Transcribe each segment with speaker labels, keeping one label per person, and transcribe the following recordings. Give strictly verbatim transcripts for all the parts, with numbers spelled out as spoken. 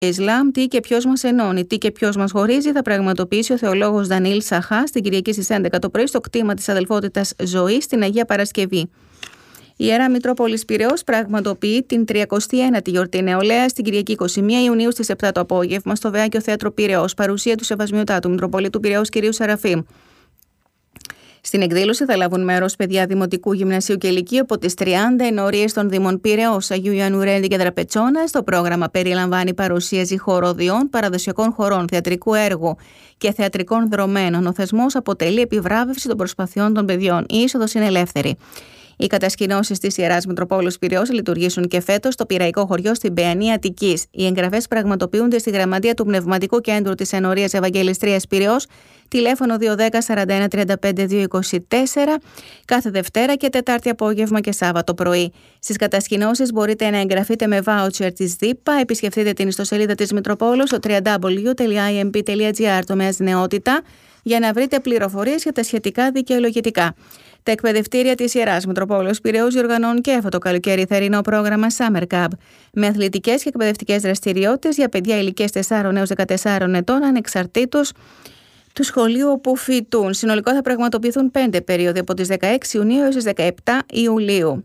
Speaker 1: Ισλάμ, τι και ποιος μας ενώνει, τι και ποιος μας χωρίζει, θα πραγματοποιήσει ο θεολόγος Δανίλ Σαχά στην Κυριακή στις έντεκα το πρωί στο κτήμα της Αδελφότητας Ζωής στην Αγία Παρασκευή. Η Ιερά Μητρόπολης Πειραιώς πραγματοποιεί την τριακοστή ένατη γιορτή νεολαίας την Κυριακή εικοστή πρώτη Ιουνίου στις επτά το απόγευμα στο Βεάκιο Θέατρο Πειραιώς, παρουσία του Σεβασμιωτάτου Μητροπολίτου Πειραιώς κ. Σαραφείμ. Στην εκδήλωση θα λάβουν μέρος παιδιά δημοτικού, γυμνασίου και λυκείου από τις τριάντα ενορίες των Δήμων Πειραιώς, Αγίου Ιωάννου Ρέντι και Δραπετσόνας. Το πρόγραμμα περιλαμβάνει παρουσίαση χοροδιών, παραδοσιακών χορών, θεατρικού έργου και θεατρικών δρομένων. Ο θεσμός αποτελεί επιβράβευση των προσπαθειών των παιδιών. Η είσοδος είναι ελεύθερη. Οι κατασκηνώσεις της Ιεράς Μητροπόλεως Πειραιώς λειτουργήσουν και φέτος στο Πειραϊκό Χωριό στην Παιανία Αττικής. Οι εγγραφές πραγματοποιούνται στη Γραμματεία του Πνευματικού Κέντρου της Ενορίας Ευαγγελιστρίας Πειραιώς, τηλέφωνο δύο ένα μηδέν σαράντα ένα τριάντα πέντε διακόσια είκοσι τέσσερα, κάθε Δευτέρα και Τετάρτη απόγευμα και Σάββατο πρωί. Στις κατασκηνώσεις μπορείτε να εγγραφείτε με βάουτσερ της ΔΥΠΑ. Επισκεφτείτε την ιστοσελίδα της Μητροπόλεως στο double-u double-u double-u τελεία άι εμ πι τελεία τζι άρ τομέας νεότητα για να βρείτε πληροφορίες για τα σχετικά δικαιολογητικά. Τα εκπαιδευτήρια της Ιεράς Μητροπόλεως Πειραιώς διοργανώνουν και αυτό το καλοκαίρι θερινό πρόγραμμα Summer Camp με αθλητικές και εκπαιδευτικές δραστηριότητες για παιδιά ηλικίας τεσσάρων έως δεκατεσσάρων ετών ανεξαρτήτως του σχολείου όπου φοιτούν. Συνολικά θα πραγματοποιηθούν πέντε περίοδοι από τις δεκαέξι Ιουνίου έως τις δεκαεπτά Ιουλίου.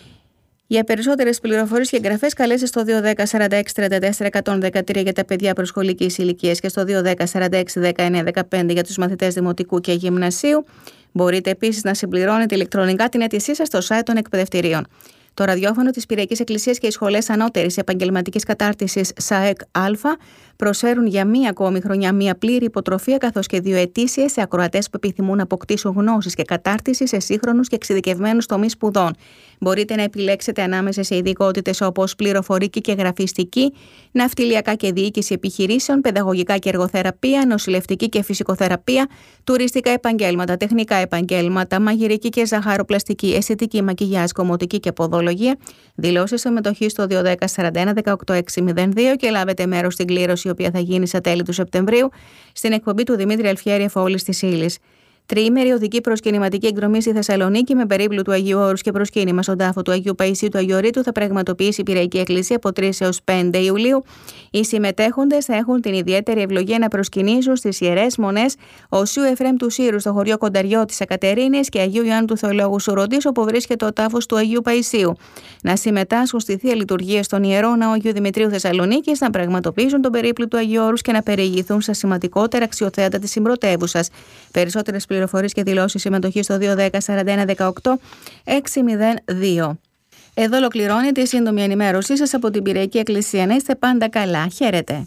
Speaker 1: Για περισσότερες πληροφορίες και εγγραφές καλέστε στο δύο ένα μηδέν σαράντα έξι τριάντα τέσσερα εκατόν δεκατρία για τα παιδιά προσχολικής ηλικίας και στο δύο ένα μηδέν σαράντα έξι δεκαεννιά δεκαπέντε για τους μαθητές δημοτικού και γυμνασίου. Μπορείτε επίσης να συμπληρώνετε ηλεκτρονικά την αίτησή σας στο site των εκπαιδευτηρίων. Το ραδιόφωνο της Πυριακής Εκκλησίας και οι σχολές ανώτερης επαγγελματικής κατάρτισης ΣΑΕΚ Α προσφέρουν για μία ακόμη χρονιά μία πλήρη υποτροφία καθώς και δύο ετήσιες σε ακροατές που επιθυμούν να αποκτήσουν γνώσεις και κατάρτιση σε σύγχρονους και εξειδικευμένους τομείς σπουδών. Μπορείτε να επιλέξετε ανάμεσα σε ειδικότητες όπως πληροφορική και γραφιστική, ναυτιλιακά και διοίκηση επιχειρήσεων, παιδαγωγικά και εργοθεραπεία, νοσηλευτική και φυσικοθεραπεία, τουριστικά επαγγέλματα, τεχνικά επαγγέλματα, μαγειρική και ζαχαροπλαστική, αισθητική, μακιγιάζ, κομμωτική και ποδολογία. Δηλώσεις συμμετοχή στο δύο ένα μηδέν σαράντα ένα δεκαοκτώ έξι μηδέν δύο και λάβετε μέρος στην κλήρωση, η οποία θα γίνει στα τέλη του Σεπτεμβρίου στην εκπομπή του Δημήτρη Αλφιέρη Εφώολης της Ύλης. Τριήμερη οδική προσκυνηματική εκδρομή στη Θεσσαλονίκη με περίπλου του Αγίου Όρους και προσκύνημα στον τάφο του Αγίου Παϊσίου του Αγιορείτου θα πραγματοποιήσει η Πυραϊκή Εκκλησία από τρεις έως πέντε Ιουλίου. Οι συμμετέχοντες θα έχουν την ιδιαίτερη ευλογία να προσκυνήσουν στις ιερές μονές Οσίου Εφραίμ του Σύρου στο χωριό Κονταριό της Εκατερίνης και Αγίου Ιωάννου του Θεολόγου Σουροντής, όπου βρίσκεται ο τάφος του Αγίου Παϊσίου. Να συμμετάσχουν στη θεία λειτουργία στον ιερό ναό Αγίου Δημητρίου Θεσσαλονίκης, να πραγματοποιήσουν τον περίπλου του Αγίου Όρους και να περιηγηθούν στα σημαντικότερα αξιοθέατα της συμπρωτεύουσας. Περισσότερες πληροφορίες και δηλώσεις συμμετοχή στο δύο ένα μηδέν σαράντα ένα δεκαοκτώ έξι μηδέν δύο. Εδώ ολοκληρώνεται η σύντομη ενημέρωσή σας από την Πυριακή Εκκλησία. Να είστε πάντα καλά. Χαίρετε.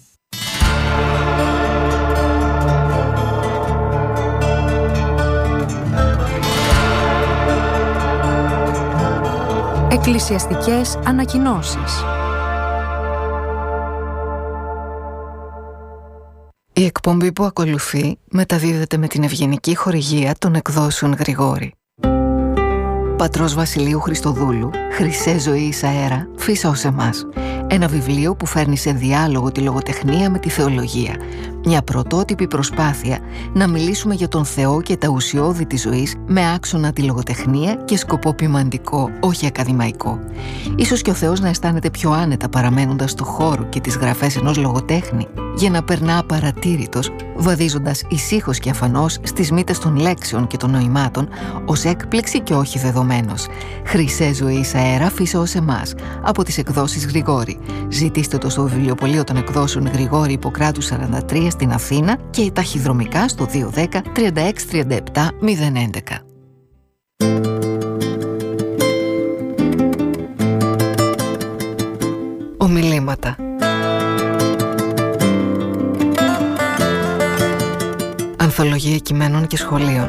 Speaker 2: Εκκλησιαστικές ανακοινώσεις.
Speaker 3: Η εκπομπή που ακολουθεί μεταδίδεται με την ευγενική χορηγία των εκδόσεων Γρηγόρη. Πατρός Βασιλείου Χριστοδούλου, Χρυσέ ζωής αέρα, φύσα ως εμάς. Ένα βιβλίο που φέρνει σε διάλογο τη λογοτεχνία με τη θεολογία. Μια πρωτότυπη προσπάθεια να μιλήσουμε για τον Θεό και τα ουσιώδη της ζωής με άξονα τη λογοτεχνία και σκοπό ποιμαντικό, όχι ακαδημαϊκό. Ίσως και ο Θεός να αισθάνεται πιο άνετα παραμένοντας στο χώρο και τις γραφές ενός λογοτέχνη, για να περνά απαρατήρητος, βαδίζοντας ησύχως και αφανώς στις μύτες των λέξεων και των νοημάτων, ως έκπληξη και όχι δεδομένος. Χρυσέ ζωής αέρα, φύσα ως εμάς, από τις εκδόσεις Γρηγόρη. Ζητήστε το στο βιβλιοπωλείο των εκδόσεων Γρηγόρη Ιπποκράτου σαράντα τρία στην Αθήνα και ταχυδρομικά στο δύο ένα μηδέν τριάντα έξι τριάντα επτά μηδέν έντεκα. Ομιλήματα. Ανθολογία κειμένων και σχολείων.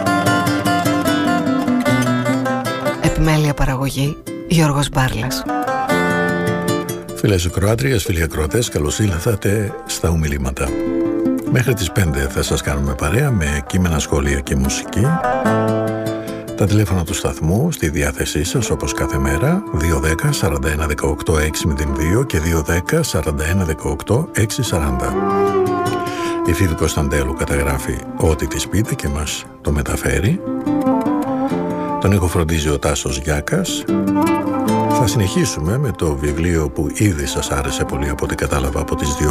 Speaker 3: Επιμέλεια παραγωγή Γιώργος Μπάρλας.
Speaker 4: Φίλες ακροάτριες, φίλοι ακροατές, καλώς ήλθατε στα Ομιλήματα. Μέχρι τις πέντε θα σας κάνουμε παρέα με κείμενα, σχόλια και μουσική. Τα τηλέφωνα του σταθμού στη διάθεσή σας όπως κάθε μέρα δύο ένα μηδέν σαράντα ένα δεκαοκτώ έξι μηδέν δύο και δύο ένα μηδέν σαράντα ένα δεκαοκτώ έξι σαράντα. Η Φίβη Κωνσταντέλου καταγράφει ό,τι της πείτε και μας το μεταφέρει. Τον ήχο φροντίζει ο Τάσος Γιάκας. Θα συνεχίσουμε με το βιβλίο που ήδη σας άρεσε πολύ από ό,τι κατάλαβα από τις δύο